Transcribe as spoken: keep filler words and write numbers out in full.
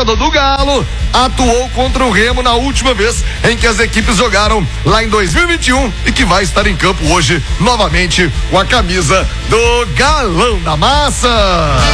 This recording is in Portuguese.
torcedor do Galo atuou contra o Remo na última vez em que as equipes jogaram lá em dois mil e vinte e um e que vai estar em campo hoje novamente com a camisa do Galão da Massa.